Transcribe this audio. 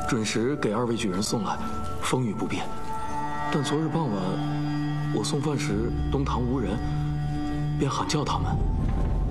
准时给二位举人送来，风雨不变。但昨日傍晚，我送饭时东堂无人，便喊叫他们。